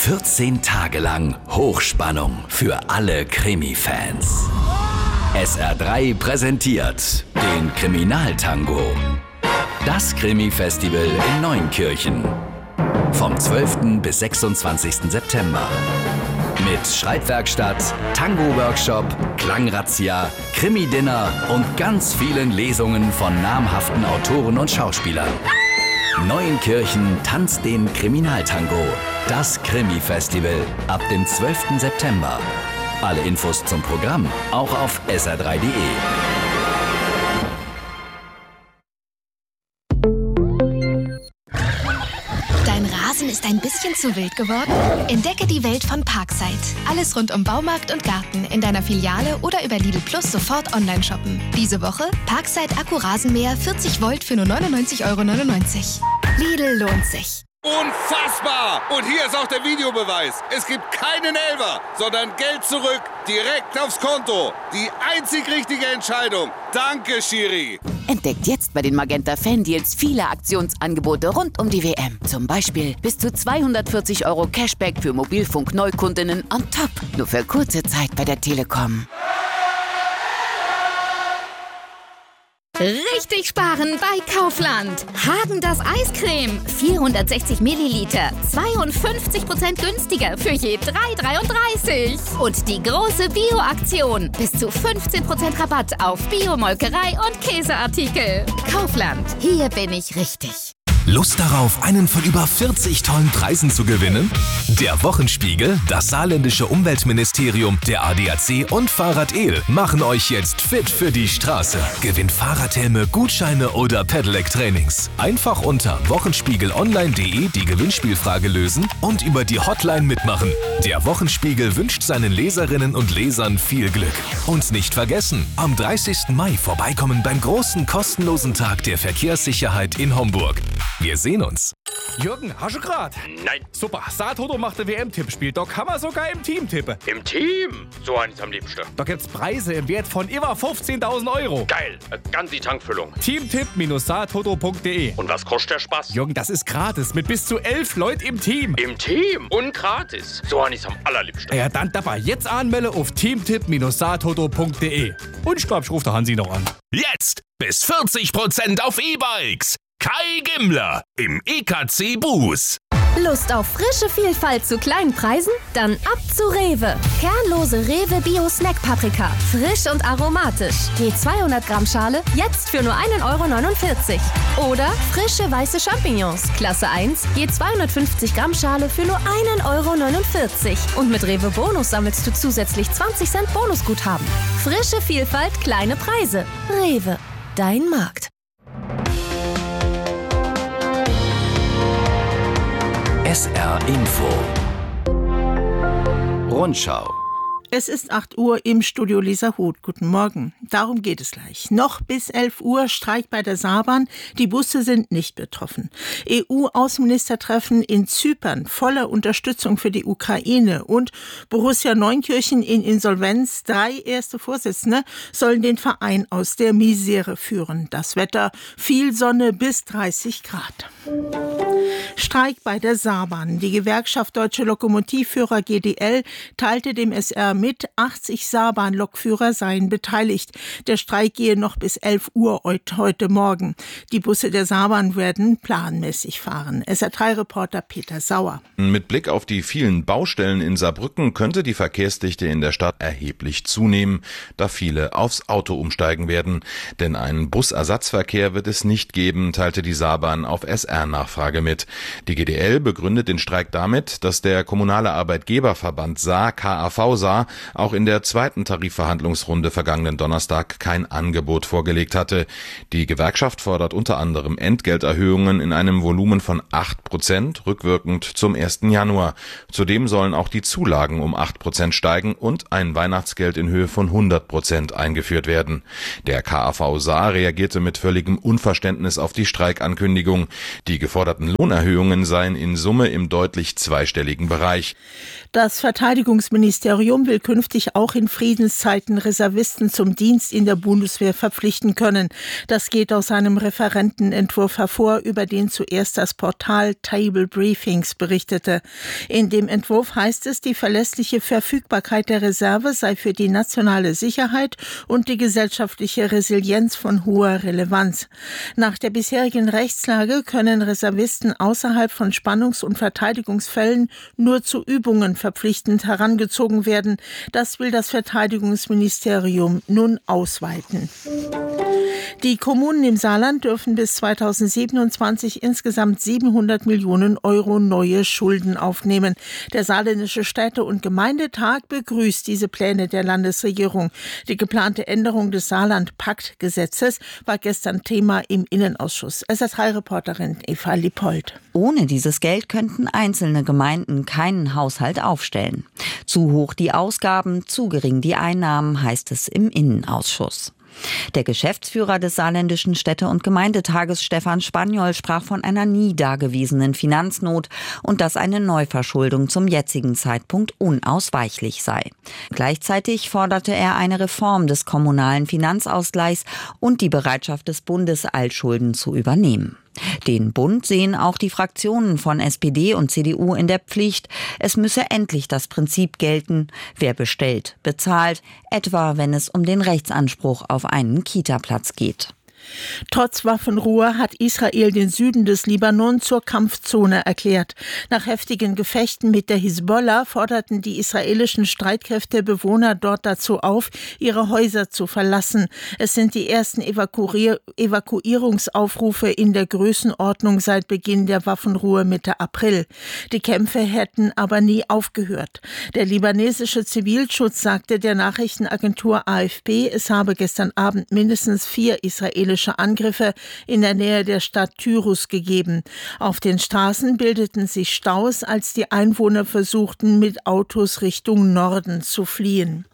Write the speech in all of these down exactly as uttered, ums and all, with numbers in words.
vierzehn Tage lang Hochspannung für alle Krimi-Fans. S R drei präsentiert den Kriminaltango. Das Krimi-Festival in Neunkirchen. Vom zwölften bis sechsundzwanzigsten September. Mit Schreibwerkstatt, Tango-Workshop, Klangrazzia, Krimi-Dinner und ganz vielen Lesungen von namhaften Autoren und Schauspielern. Neunkirchen tanzt den Kriminaltango. Das Krimi-Festival ab dem zwölften September. Alle Infos zum Programm auch auf S R drei punkt de. Dein Rasen ist ein bisschen zu wild geworden? Entdecke die Welt von Parkside. Alles rund um Baumarkt und Garten in deiner Filiale oder über Lidl Plus sofort online shoppen. Diese Woche Parkside Akku-Rasenmäher vierzig Volt für nur neunundneunzig Euro neunundneunzig. Lidl lohnt sich. Unfassbar! Und hier ist auch der Videobeweis. Es gibt keinen Elfer, sondern Geld zurück, direkt aufs Konto. Die einzig richtige Entscheidung. Danke, Schiri. Entdeckt jetzt bei den Magenta Fan-Deals viele Aktionsangebote rund um die W M. Zum Beispiel bis zu zweihundertvierzig Euro Cashback für Mobilfunk-Neukundinnen on top. Nur für kurze Zeit bei der Telekom. Richtig sparen bei Kaufland. Häagen-Dazs Eiscreme. vierhundertsechzig Milliliter. zweiundfünfzig Prozent günstiger für je drei Euro dreiunddreißig. Und die große Bio-Aktion. Bis zu fünfzehn Prozent Rabatt auf Bio-Molkerei und Käseartikel. Kaufland. Hier bin ich richtig. Lust darauf, einen von über vierzig tollen Preisen zu gewinnen? Der Wochenspiegel, das saarländische Umweltministerium, der A D A C und Fahrrad El machen euch jetzt fit für die Straße. Gewinnt Fahrradhelme, Gutscheine oder Pedelec-Trainings. Einfach unter wochenspiegelonline punkt de die Gewinnspielfrage lösen und über die Hotline mitmachen. Der Wochenspiegel wünscht seinen Leserinnen und Lesern viel Glück. Und nicht vergessen, am dreißigsten Mai vorbeikommen beim großen kostenlosen Tag der Verkehrssicherheit in Homburg. Wir sehen uns. Jürgen, hast du grad? Nein. Super, Saartoto macht ein W M-Tippspiel. Da kann man sogar im Team tippen. Im Team? So eins am liebsten. Da gibt's Preise im Wert von über fünfzehntausend Euro. Geil, eine ganze Tankfüllung. Teamtipp Saartoto punkt de. Und was kostet der Spaß? Jürgen, das ist gratis. Mit bis zu elf Leuten im Team. Im Team? Und gratis. So eins am allerliebsten. Ja, dann dabei jetzt anmelde auf teamtipp Saartoto punkt de. Und ich glaub, ich rufe der Hansi noch an. Jetzt bis vierzig Prozent auf E-Bikes. Kai Gimmler im E K C Bus. Lust auf frische Vielfalt zu kleinen Preisen? Dann ab zu Rewe. Kernlose Rewe Bio Snack Paprika. Frisch und aromatisch. Je zweihundert Gramm Schale jetzt für nur ein Euro neunundvierzig. Oder frische weiße Champignons. Klasse eins. Je zweihundertfünfzig Gramm Schale für nur ein Euro neunundvierzig. Und mit Rewe Bonus sammelst du zusätzlich zwanzig Cent Bonusguthaben. Frische Vielfalt, kleine Preise. Rewe. Dein Markt. S R Info. Rundschau. Es ist acht Uhr, im Studio Lisa Huth. Guten Morgen. Darum geht es gleich. Noch bis elf Uhr Streik bei der Saarbahn. Die Busse sind nicht betroffen. E U-Außenministertreffen in Zypern. Voller Unterstützung für die Ukraine. Und Borussia Neunkirchen in Insolvenz. Drei erste Vorsitzende sollen den Verein aus der Misere führen. Das Wetter, viel Sonne bis dreißig Grad. Streik bei der Saarbahn. Die Gewerkschaft Deutsche Lokomotivführer G D L teilte dem S R mit, achtzig Saarbahn-Lokführer seien beteiligt. Der Streik gehe noch bis elf Uhr heute Morgen. Die Busse der Saarbahn werden planmäßig fahren. S R drei Reporter Peter Sauer. Mit Blick auf die vielen Baustellen in Saarbrücken könnte die Verkehrsdichte in der Stadt erheblich zunehmen, da viele aufs Auto umsteigen werden. Denn einen Busersatzverkehr wird es nicht geben, teilte die Saarbahn auf S R-Nachfrage mit. Die G D L begründet den Streik damit, dass der kommunale Arbeitgeberverband Saar, K A V Saar, auch in der zweiten Tarifverhandlungsrunde vergangenen Donnerstag kein Angebot vorgelegt hatte. Die Gewerkschaft fordert unter anderem Entgelterhöhungen in einem Volumen von acht Prozent, rückwirkend zum ersten Januar. Zudem sollen auch die Zulagen um acht Prozent steigen und ein Weihnachtsgeld in Höhe von hundert Prozent eingeführt werden. Der K A V Saar reagierte mit völligem Unverständnis auf die Streikankündigung. Die geforderten Lohnerhöhungen seien in Summe im deutlich zweistelligen Bereich. Das Verteidigungsministerium will künftig auch in Friedenszeiten Reservisten zum Dienst in der Bundeswehr verpflichten können. Das geht aus einem Referentenentwurf hervor, über den zuerst das Portal Table Briefings berichtete. In dem Entwurf heißt es, die verlässliche Verfügbarkeit der Reserve sei für die nationale Sicherheit und die gesellschaftliche Resilienz von hoher Relevanz. Nach der bisherigen Rechtslage können Reservisten außerhalb von Spannungs- und Verteidigungsfällen nur zu Übungen verpflichtend herangezogen werden. Das will das Verteidigungsministerium nun ausweiten. Die Kommunen im Saarland dürfen bis zweitausendsiebenundzwanzig insgesamt siebenhundert Millionen Euro neue Schulden aufnehmen. Der Saarländische Städte- und Gemeindetag begrüßt diese Pläne der Landesregierung. Die geplante Änderung des Saarland-Pakt-Gesetzes war gestern Thema im Innenausschuss. S R drei Reporterin Eva Lippold. Ohne dieses Geld könnten einzelne Gemeinden keinen Haushalt aufstellen. Zu hoch die Ausgaben, zu gering die Einnahmen, heißt es im Innenausschuss. Der Geschäftsführer des Saarländischen Städte- und Gemeindetages Stefan Spaniol sprach von einer nie dagewesenen Finanznot und dass eine Neuverschuldung zum jetzigen Zeitpunkt unausweichlich sei. Gleichzeitig forderte er eine Reform des kommunalen Finanzausgleichs und die Bereitschaft des Bundes, Altschulden zu übernehmen. Den Bund sehen auch die Fraktionen von S P D und C D U in der Pflicht. Es müsse endlich das Prinzip gelten, wer bestellt, bezahlt, etwa wenn es um den Rechtsanspruch auf einen Kita-Platz geht. Trotz Waffenruhe hat Israel den Süden des Libanon zur Kampfzone erklärt. Nach heftigen Gefechten mit der Hisbollah forderten die israelischen Streitkräfte Bewohner dort dazu auf, ihre Häuser zu verlassen. Es sind die ersten Evakuier- Evakuierungsaufrufe in der Größenordnung seit Beginn der Waffenruhe Mitte April. Die Kämpfe hätten aber nie aufgehört. Der libanesische Zivilschutz sagte der Nachrichtenagentur A F P, es habe gestern Abend mindestens vier israelische Angriffe in der Nähe der Stadt Tyrus gegeben. Auf den Straßen bildeten sich Staus, als die Einwohner versuchten, mit Autos Richtung Norden zu fliehen.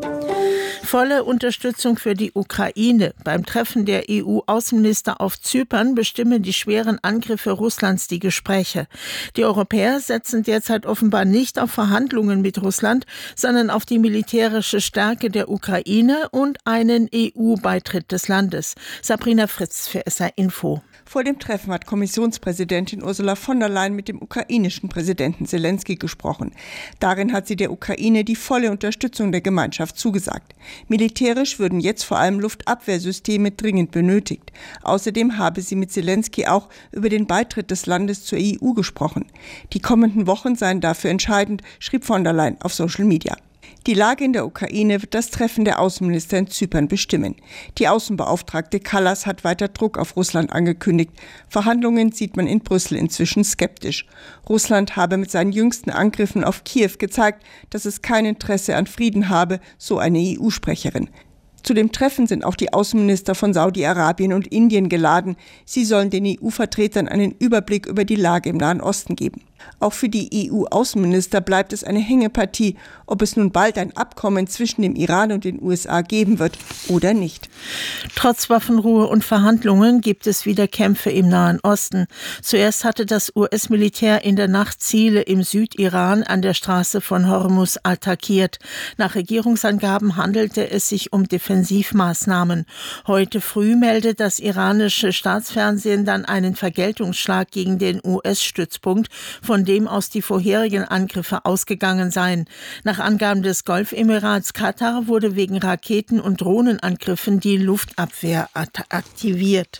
Volle Unterstützung für die Ukraine. Beim Treffen der E U-Außenminister auf Zypern bestimmen die schweren Angriffe Russlands die Gespräche. Die Europäer setzen derzeit offenbar nicht auf Verhandlungen mit Russland, sondern auf die militärische Stärke der Ukraine und einen E U-Beitritt des Landes. Sabrina Fritz für S R Info. Vor dem Treffen hat Kommissionspräsidentin Ursula von der Leyen mit dem ukrainischen Präsidenten Zelensky gesprochen. Darin hat sie der Ukraine die volle Unterstützung der Gemeinschaft zugesagt. Militärisch würden jetzt vor allem Luftabwehrsysteme dringend benötigt. Außerdem habe sie mit Zelensky auch über den Beitritt des Landes zur E U gesprochen. Die kommenden Wochen seien dafür entscheidend, schrieb von der Leyen auf Social Media. Die Lage in der Ukraine wird das Treffen der Außenminister in Zypern bestimmen. Die Außenbeauftragte Kallas hat weiter Druck auf Russland angekündigt. Verhandlungen sieht man in Brüssel inzwischen skeptisch. Russland habe mit seinen jüngsten Angriffen auf Kiew gezeigt, dass es kein Interesse an Frieden habe, so eine E U-Sprecherin. Zu dem Treffen sind auch die Außenminister von Saudi-Arabien und Indien geladen. Sie sollen den E U-Vertretern einen Überblick über die Lage im Nahen Osten geben. Auch für die E U-Außenminister bleibt es eine Hängepartie, ob es nun bald ein Abkommen zwischen dem Iran und den U S A geben wird oder nicht. Trotz Waffenruhe und Verhandlungen gibt es wieder Kämpfe im Nahen Osten. Zuerst hatte das U S-Militär in der Nacht Ziele im Südiran an der Straße von Hormuz attackiert. Nach Regierungsangaben handelte es sich um Defensivmaßnahmen. Heute früh meldet das iranische Staatsfernsehen dann einen Vergeltungsschlag gegen den U S-Stützpunkt, von dem aus die vorherigen Angriffe ausgegangen seien. Nach Angaben des Golfemirats Katar wurde wegen Raketen- und Drohnenangriffen die Luftabwehr aktiviert.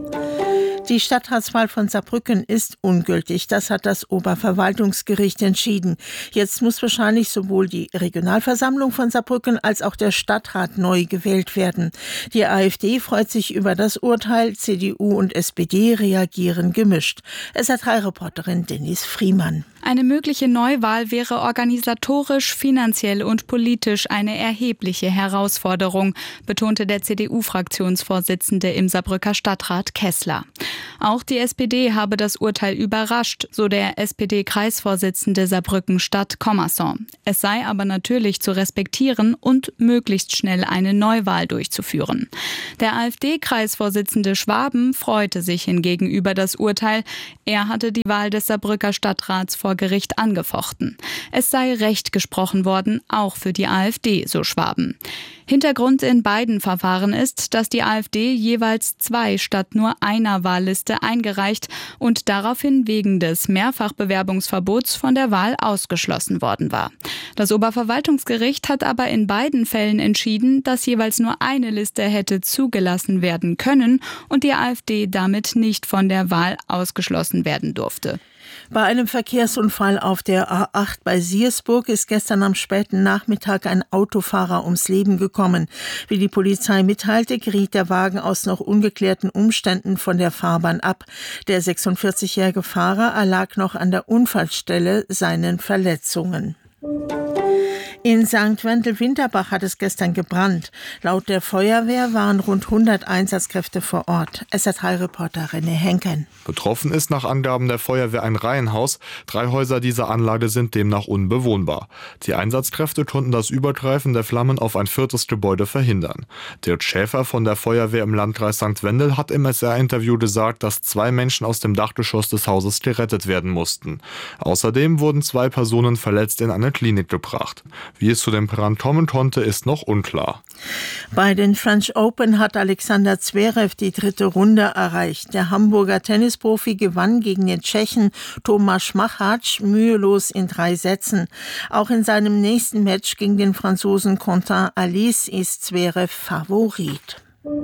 Die Stadtratswahl von Saarbrücken ist ungültig. Das hat das Oberverwaltungsgericht entschieden. Jetzt muss wahrscheinlich sowohl die Regionalversammlung von Saarbrücken als auch der Stadtrat neu gewählt werden. Die AfD freut sich über das Urteil. C D U und S P D reagieren gemischt. S R drei Reporterin Dennis Friemann. Eine mögliche Neuwahl wäre organisatorisch, finanziell und politisch eine erhebliche Herausforderung, betonte der C D U-Fraktionsvorsitzende im Saarbrücker Stadtrat Kessler. Auch die S P D habe das Urteil überrascht, so der S P D-Kreisvorsitzende Saarbrücken-Stadt Commerson. Es sei aber natürlich zu respektieren und möglichst schnell eine Neuwahl durchzuführen. Der AfD-Kreisvorsitzende Schwaben freute sich hingegen über das Urteil. Er hatte die Wahl des Saarbrücker Stadtrats vor Gericht angefochten. Es sei Recht gesprochen worden, auch für die AfD, so Schwaben. Hintergrund in beiden Verfahren ist, dass die AfD jeweils zwei statt nur einer Wahlliste eingereicht und daraufhin wegen des Mehrfachbewerbungsverbots von der Wahl ausgeschlossen worden war. Das Oberverwaltungsgericht hat aber in beiden Fällen entschieden, dass jeweils nur eine Liste hätte zugelassen werden können und die AfD damit nicht von der Wahl ausgeschlossen werden durfte. Bei einem Verkehrsunfall auf der A acht bei Siersburg ist gestern am späten Nachmittag ein Autofahrer ums Leben gekommen. Wie die Polizei mitteilte, geriet der Wagen aus noch ungeklärten Umständen von der Fahrbahn ab. Der sechsundvierzigjährige Fahrer erlag noch an der Unfallstelle seinen Verletzungen. In Sankt Wendel-Winterbach hat es gestern gebrannt. Laut der Feuerwehr waren rund hundert Einsatzkräfte vor Ort. S R drei Reporter René Henken. Betroffen ist nach Angaben der Feuerwehr ein Reihenhaus. Drei Häuser dieser Anlage sind demnach unbewohnbar. Die Einsatzkräfte konnten das Übergreifen der Flammen auf ein viertes Gebäude verhindern. Dirk Schäfer von der Feuerwehr im Landkreis Sankt Wendel hat im S R-Interview gesagt, dass zwei Menschen aus dem Dachgeschoss des Hauses gerettet werden mussten. Außerdem wurden zwei Personen verletzt in eine Klinik gebracht. Wie es zu dem Brand kommen konnte, ist noch unklar. Bei den French Open hat Alexander Zverev die dritte Runde erreicht. Der Hamburger Tennisprofi gewann gegen den Tschechen Tomáš Machač mühelos in drei Sätzen. Auch in seinem nächsten Match gegen den Franzosen Quentin Alice ist Zverev Favorit.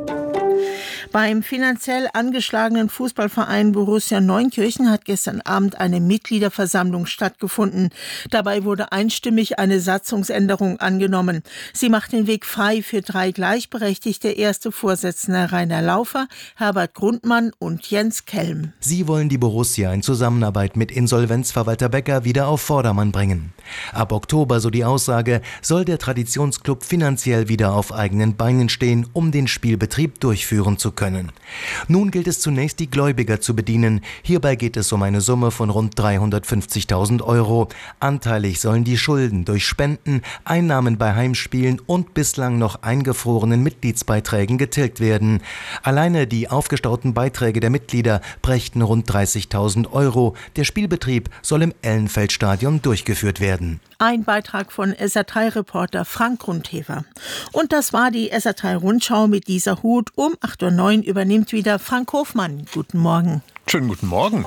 Beim finanziell angeschlagenen Fußballverein Borussia Neunkirchen hat gestern Abend eine Mitgliederversammlung stattgefunden. Dabei wurde einstimmig eine Satzungsänderung angenommen. Sie macht den Weg frei für drei gleichberechtigte erste Vorsitzende Rainer Laufer, Herbert Grundmann und Jens Kelm. Sie wollen die Borussia in Zusammenarbeit mit Insolvenzverwalter Becker wieder auf Vordermann bringen. Ab Oktober, so die Aussage, soll der Traditionsclub finanziell wieder auf eigenen Beinen stehen, um den Spielbetrieb durchführen zu können. Nun gilt es zunächst, die Gläubiger zu bedienen. Hierbei geht es um eine Summe von rund dreihundertfünfzigtausend Euro. Anteilig sollen die Schulden durch Spenden, Einnahmen bei Heimspielen und bislang noch eingefrorenen Mitgliedsbeiträgen getilgt werden. Alleine die aufgestauten Beiträge der Mitglieder brächten rund dreißigtausend Euro. Der Spielbetrieb soll im Ellenfeldstadion durchgeführt werden. Ein Beitrag von S R drei Reporter Frank Grundhever. Und das war die S R drei Rundschau mit dieser Hut. Um acht Uhr neun übernimmt wieder Frank Hofmann. Guten Morgen. Schönen guten Morgen.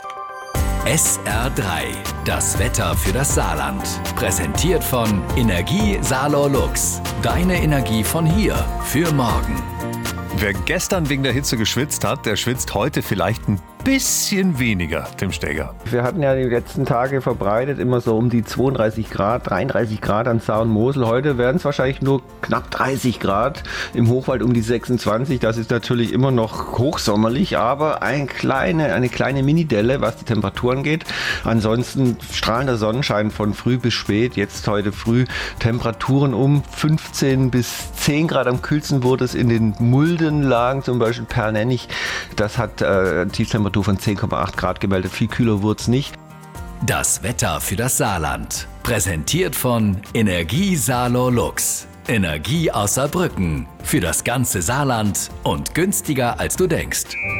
S R drei, das Wetter für das Saarland. Präsentiert von Energie Saarlor Lux. Deine Energie von hier für morgen. Wer gestern wegen der Hitze geschwitzt hat, der schwitzt heute vielleicht ein bisschen weniger, Tim Steger. Wir hatten ja die letzten Tage verbreitet immer so um die zweiunddreißig Grad, dreiunddreißig Grad an Saar und Mosel. Heute werden es wahrscheinlich nur knapp dreißig Grad, im Hochwald um die sechsundzwanzig. Das ist natürlich immer noch hochsommerlich, aber ein kleine, eine kleine Minidelle, was die Temperaturen geht. Ansonsten strahlender Sonnenschein von früh bis spät. Jetzt heute früh Temperaturen um fünfzehn bis zehn Grad. Am kühlsten wurde es in den Muldenlagen, zum Beispiel Perlnennig. Das hat äh, Tiefstemperatur von zehn Komma acht Grad gemeldet. Viel kühler wurde es nicht. Das Wetter für das Saarland. Präsentiert von Energie Saarlor Lux. Energie aus Saarbrücken. Für das ganze Saarland und günstiger als du denkst.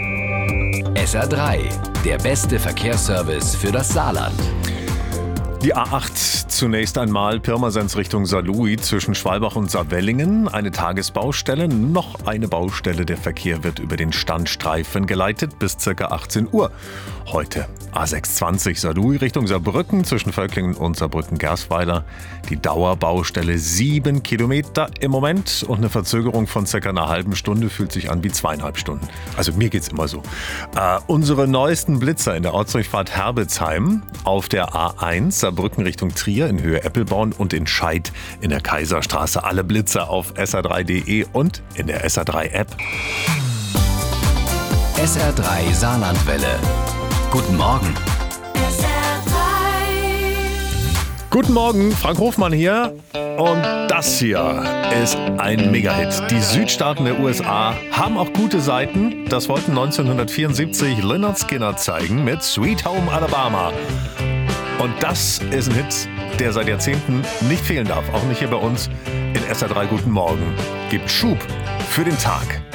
S R drei. Der beste Verkehrsservice für das Saarland. Die A acht zunächst einmal Pirmasens Richtung Saarlouis zwischen Schwalbach und Saarwellingen. Eine Tagesbaustelle, noch eine Baustelle. Der Verkehr wird über den Standstreifen geleitet bis ca. achtzehn Uhr. Heute A sechshundertzwanzig Saarlouis Richtung Saarbrücken zwischen Völklingen und Saarbrücken-Gersweiler. Die Dauerbaustelle sieben Kilometer im Moment und eine Verzögerung von ca. einer halben Stunde fühlt sich an wie zweieinhalb Stunden. Also mir geht's immer so. Äh, unsere neuesten Blitzer in der Ortsdurchfahrt Herbetsheim auf der A eins Saarbrücken Richtung Trier in Höhe Eppelborn und in Scheid in der Kaiserstraße. Alle Blitzer auf S R drei Punkt de und in der S R drei App. S R drei Saarlandwelle. Guten Morgen. Guten Morgen, Frank Hofmann hier. Und das hier ist ein Megahit. Die Südstaaten der U S A haben auch gute Seiten. Das wollten neunzehnhundertvierundsiebzig Lynyrd Skynyrd zeigen mit Sweet Home Alabama. Und das ist ein Hit, der seit Jahrzehnten nicht fehlen darf. Auch nicht hier bei uns in S R drei Guten Morgen. Gibt Schub für den Tag.